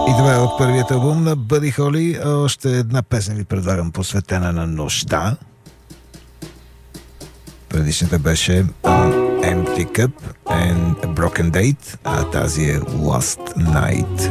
И това е от първият албум на Бъди Холи. Още една песен ви предлагам, посветена на нощта. Предишната беше Empty Cup and a Broken Date, а тази е Last Night.